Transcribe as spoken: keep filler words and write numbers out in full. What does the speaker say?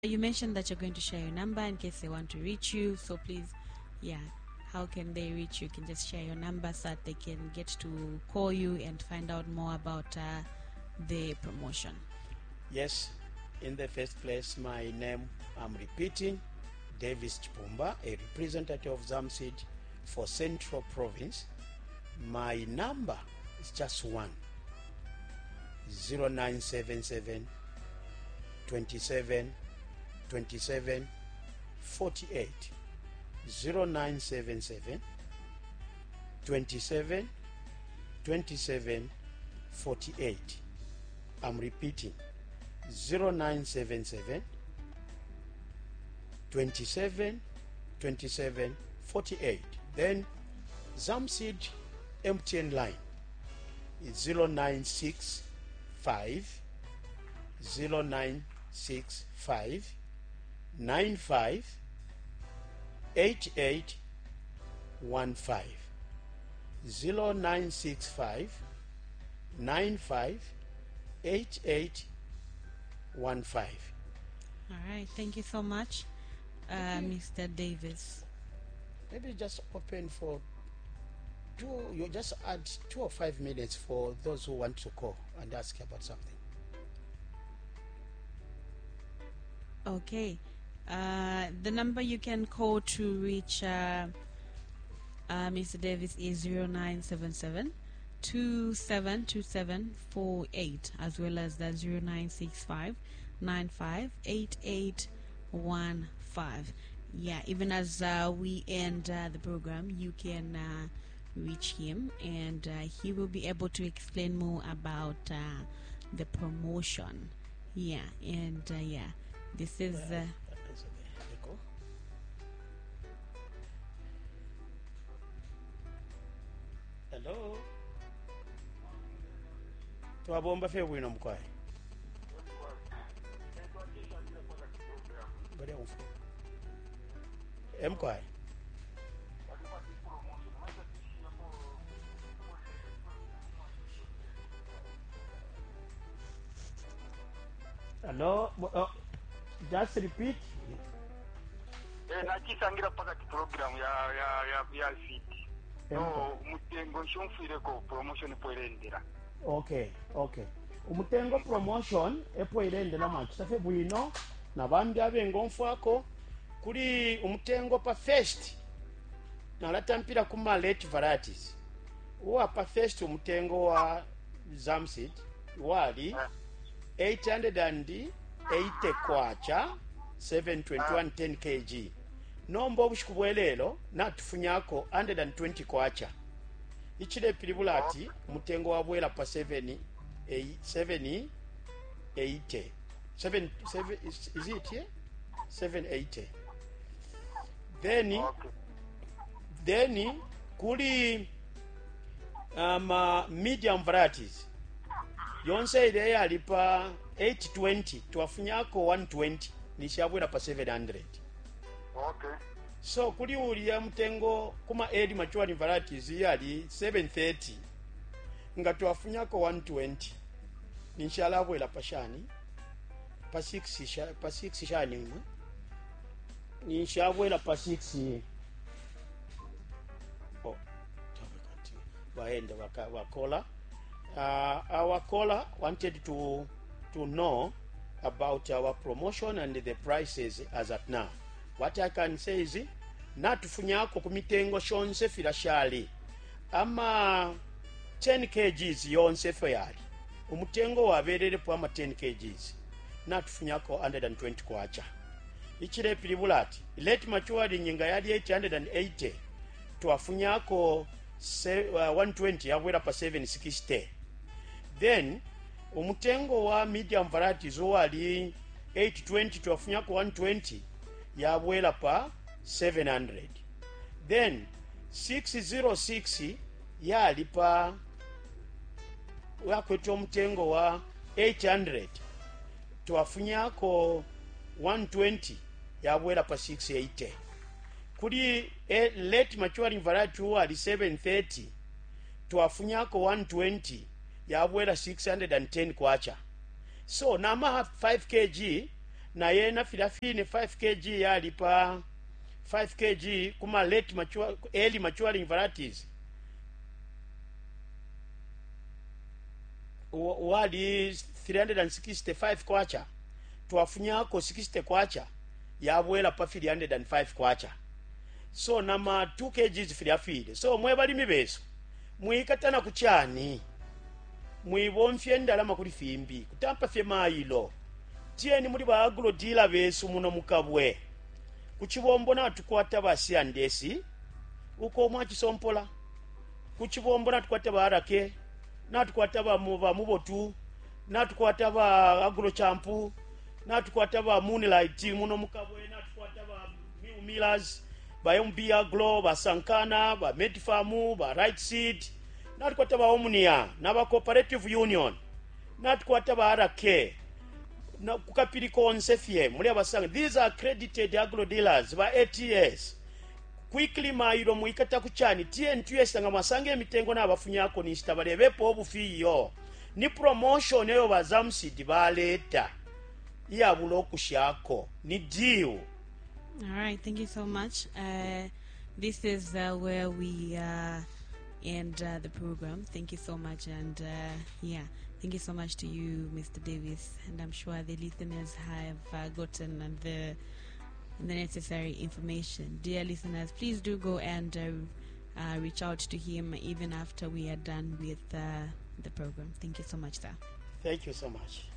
You mentioned that you're going to share your number in case they want to reach you. So please, yeah, how can they reach you? You can just share your number so that they can get to call you and find out more about uh, the promotion. Yes, in the first place, my name, I'm repeating, Davis Chipumba, a representative of ZAMSEED for Central Province. My number is just one, zero nine seven seven, twenty-seven, twenty-seven, forty-eight, zero nine seven seven, twenty-seven, twenty-seven, forty-eight. I'm repeating, zero nine seven seven, twenty-seven, twenty-seven, forty-eight. Then ZAMSEED M T N line is zero nine six five, zero nine six five, nine five, eight eight one five, zero nine six five, nine five, eight eight one five. All right, thank you so much, uh, Mister Davis. Maybe just open for two, you just add two or five minutes for those who want to call and ask about something. Okay, uh, the number you can call to reach uh, uh, Mister Davis is zero nine seven seven, two seven two seven four eight, as well as the zero nine six five, nine five, eight eight one five. Yeah, even as uh, we end uh, the program, you can uh, reach him, and uh, he will be able to explain more about uh, the promotion. Yeah, and uh, yeah, this is uh, hello, twabomba fe bwino mukwaye bali umfu emkwaye hello, uh, just repeat. Eh, nakisangira paka program ya ya ya ya city. No, mutengo shomfire ko promotion poirendera. Okay, okay. Umutengo promotion epo irendera makitafe bwino nabandi abengo mfako kuri umutengo pa first nalatampira kuma late varieties. Uwa pa first umutengo wa ZAMSEED wali eight hundred eighty kwacha seven twenty-one ten kilograms. Nombo obushiku bwelelo natufunyako one hundred twenty kwacha. Ichile pilibulati mutengo wabwela pa seven eighty. seven seven is, is it here? seven eighty. Then Okay. then kuli um, uh, medium varieties yonse ile yalipa eight twenty twafunyako one twenty nishabwela pa seven hundred. Okay. So kuli uliya mutengo kuma edi mature varieties yali seven thirty nga twafunyako one twenty nishalabwela pashani pa six sha pa six shani mwe nishabwela pa six. Oh, waenda waka wakola. Uh, our caller wanted to to know about our promotion and the prices as at now. What I can say is natufunyako kumitengo shonse filashali ama ten kilograms yonse fayali umutengo waberere po ama ten kilograms natufunyako one hundred twenty kwacha. Ichile pilibulati late maturity nyinga yali eight hundred eighty twafunyako uh, one twenty yabwera pa seven sixty. Then umutengo wa medium varieties wali eight twenty twafunyako one twenty yabwela pa seven hundred. Then six oh six yali pa wakwetwa umutengo wa eight hundred twafunyako one twenty yabwela pa six eighty. Kuli eh, late maturing variety wali seven thirty twafunyako one twenty yabwela six hundred ten kwacha. So nama five kilograms naye na filafini five kilograms yalipa five kilograms kuma late mature, early maturing varieties wali three hundred sixty-five kwacha twafunyako sixty kwacha yabwela pa three hundred five kwacha. So nama two kilograms filafili. So mwebalimi beso mwikatana kuchani mwibomfye ndala makuli fimbi kutampa fye mailo tieni muri ba agro dealer beso muno mukabwe kuchibombo na tukwata basi andesi uko mwa kisompola kuchibombo na tukwata barake na tukwata ba muba mubotu na tukwata ba agro champu na tukwata ba moonlight muno mukabwe na tukwata ba Miu Millers ba M B Agro ba Sankana ba Medfarm ba Right Seed na tukwata ba Omnia na ba Cooperative Union na tukwata ba R K na kukapiri konsefie muri abasanga. These are accredited agro dealers ba A T S. Quickly mairo muikata kuchani T N T S nga masange mitengo na abafunyako ni stabarebepo obufiyo ni promotion eyo bazamsidi baleta ya buloku shako ni deal. All right, thank you so much. Uh, this is uh, where we uh, end uh, the program. Thank you so much, and uh, yeah, thank you so much to you, Mister Davis. And I'm sure the listeners have uh, gotten uh, the the necessary information. Dear listeners, please do go and uh, uh, reach out to him even after we are done with uh, the program. Thank you so much, sir. Thank you so much.